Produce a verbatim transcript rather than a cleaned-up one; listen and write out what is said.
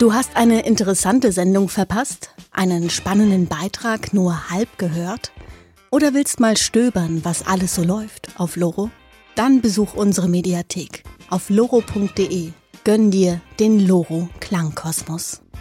Du hast eine interessante Sendung verpasst? Einen spannenden Beitrag nur halb gehört? Oder willst mal stöbern, was alles so läuft auf Loro? Dann besuch unsere Mediathek auf loro punkt de. Gönn dir den Loro Klangkosmos.